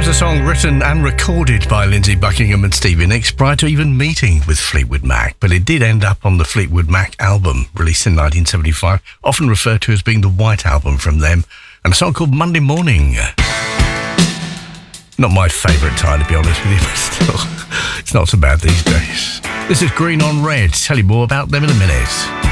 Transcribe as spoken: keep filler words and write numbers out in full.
was a song written and recorded by Lindsey Buckingham and Stevie Nicks prior to even meeting with Fleetwood Mac, but it did end up on the Fleetwood Mac album, released in nineteen seventy-five, often referred to as being the White Album from them, and a song called Monday Morning. Not my favourite time, to be honest with you, but still, it's not so bad these days. This is Green on Red. Tell you more about them in a minute.